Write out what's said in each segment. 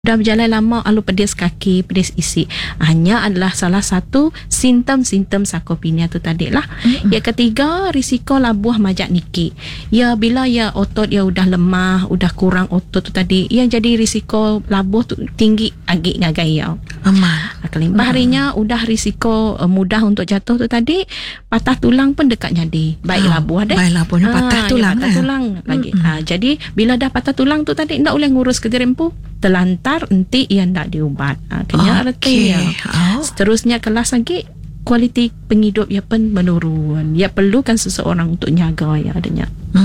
Dah berjalan lama, alu pedis kaki, pedis isi, hanya adalah salah satu simptom-simptom sarkopenia tu tadi lah. Yang ketiga, risiko labuh majak niki. Ya, bila ya otot ya udah lemah, udah kurang otot tu tadi, ya jadi risiko labuh tu tinggi agak ngagai ya. Aman. Kelimpah harinya udah risiko mudah untuk jatuh tu tadi, patah tulang pun dekat jadi. Baik labuh ada. Baik labuhnya patah tulang. Patah tulang lagi. Jadi bila dah patah tulang tu tadi, ndak boleh ngurus ke dirempu, telantar nanti ia ndak diubat. Kena artinya. Seterusnya kelas lagi kualiti penghidup ya pun menurun. Ya perlukan seseorang untuk nyaga ya adanya.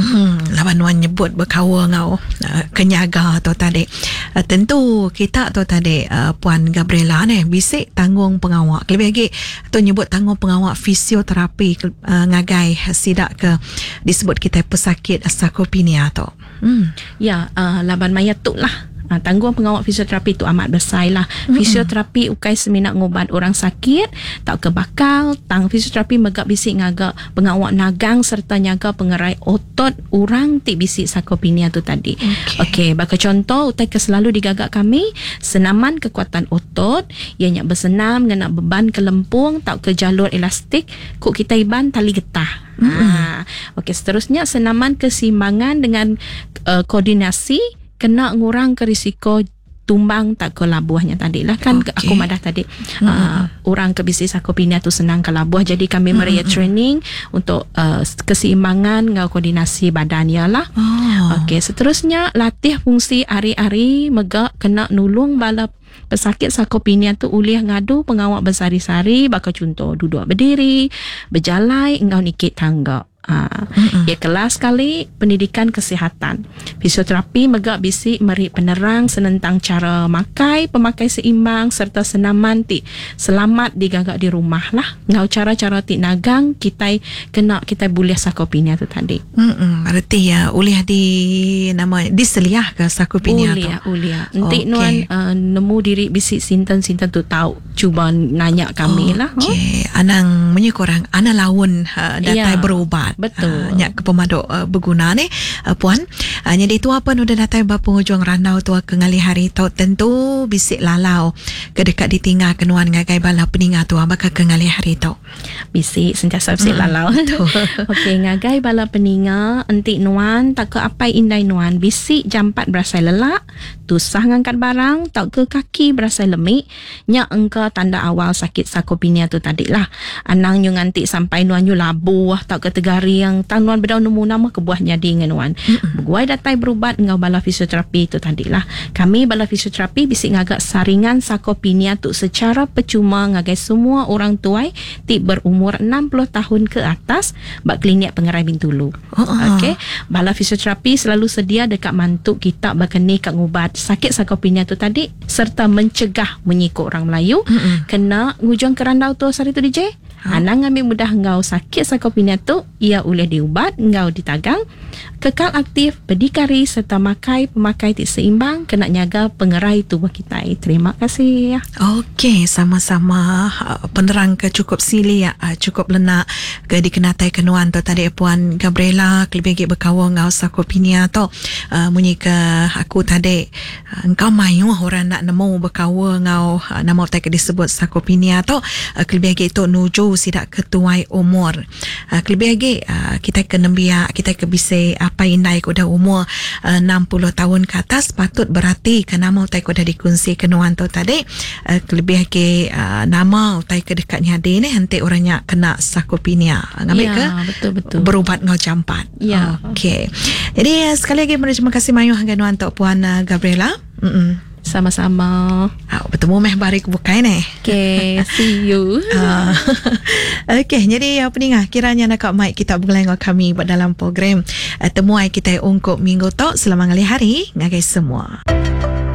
Lawan wan nyebut berkawa ngau kenyaga tu tadi. Tentu kita tu tadi Puan Gabriela ni bisik tanggung pengawak. Lebih lagi tu nyebut tanggung pengawak fisioterapi ngagai sidak ke disebut kita pesakit sarkopenia tu. Ya, laban mayat tu lah. Tanggung pengawal fisioterapi itu amat besar lah. Fisioterapi ukai seminat ngobat orang sakit, tak kebakal. Tang fisioterapi megak bisik ngagak pengawal nagang serta nyaga pengerai otot orang ti bisik sarkopenia tu tadi. Okey, baka contoh utai ke selalu digagak kami senaman kekuatan otot, ianya bersenam ngena beban ke lempung, tak ke jalur elastik, kuk kita iban tali getah. Okey, seterusnya senaman keseimbangan dengan koordinasi kena ngurang ke risiko tumbang tak ke labuhnya tadi lah kan. Aku madah tadi orang ke bisnis sarkopenia tu senang ke labuh, jadi kami meraya training untuk keseimbangan dengan koordinasi badannya lah. Okey, seterusnya latih fungsi hari-hari megak kena nulung bala pesakit sarkopenia tu ulih ngadu pengawak bersari-sari, bakal contoh duduk berdiri, berjalai, engkau nikit tangga. Ya, kelas sekali pendidikan kesihatan. Fisioterapi megak bisik meri penerang senentang cara pemakai seimbang serta senaman ti selamat digagak di rumah lah. Ngau cara-cara ti nagang kita boleh sarkopenia tu tadi. Berarti ya ulih di nama diseliah ke sarkopenia tu. Ulia. Nanti nuan nemu diri bisik sinten-sinten tu tahu cuba nanya kami lah. Anang menyekorang ana lawan datai berubat. Betul. Nyak ke pemadok berguna ni Puan. Jadi tu apa udah datang penghujung ranau tu ke ngali hari tu tentu bisik lalau ke dekat ditinggal kenuan ngagai bala peninga tu bakal ke ngali hari tu. Bisik sentiasa bisik lalau. Okey, ngagai bala peninga enti nuan tak ke apa indai nuan bisik jam 4 berasai lelak, tusah ngangkat barang, tak ke kaki berasai lemik, nyak engka tanda awal sakit sarkopenia tu tadi lah. Anang nyu nganti sampai nuan nyu labuh tak ke tegari yang tanuan berdaun nemu nama kebuahnya di ngenuan. Berguai datai berubat ngau bala fisioterapi tu tadi lah. Kami bala fisioterapi bisik ngagak saringan sarkopenia tu secara percuma ngagai semua orang tuai ti berumur 60 tahun ke atas bak klinik pengerai Bintulu. Okey, bala fisioterapi selalu sedia dekat mantuk kita bakani kat ngubat sakit sarkopenia tu tadi serta mencegah menyikut orang Melayu kena ngujung kerandau tu sari tu DJ. Anang ambil mudah ngau sakit sarkopenia tu ia boleh diubat ngau ditagang, kekal aktif, berdikari serta pemakai ti seimbang, kena nyaga pengerai tubuh kita. Terima kasih ya. Okey, sama-sama penerang ke cukup sili ya, cukup lenak ke dikenatai kenuan tu tadi Puan Gabriela kelebih berkawa ngau sarkopenia tu. Munyi ke aku tadi engkau mayu orang nak nemu berkawa ngau nama utai ke disebut sarkopenia tu kelebih tu nuju sidak ketuai umur. Kelebih lagi kita kena biak kita ke bisik apa indai ko dah umur 60 tahun ke atas patut berarti ke nama utai ko dah dikunci kenuan tu tadi kelebih lagi nama utai ke dekatnya ade ni nanti orangnya kena sarkopenia ngambil ke betul berubat ngau jam 4. Ya. Okey. Jadi sekali lagi terima kasih mayuh kenuan tu Puan Gabriela. Sama-sama. Bertemu meh bari kebukai ni. Okay, see you. Okey, jadi peningat kiranya nak mic kita bergeleng kami buat dalam program temuai kita ungkup minggu tok selamat hari ngagai semua.